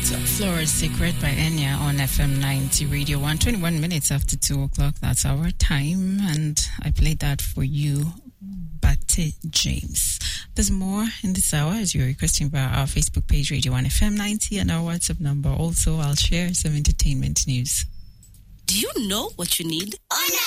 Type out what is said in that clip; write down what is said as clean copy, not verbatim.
Flora's Secret by Enya on FM 90 Radio 121 minutes after 2 o'clock. That's our time, and I played that for you, Bate James. There's more in this hour as you're requesting via our Facebook page, Radio 1 FM 90, and our WhatsApp number. Also, I'll share some entertainment news. Do you know what you need?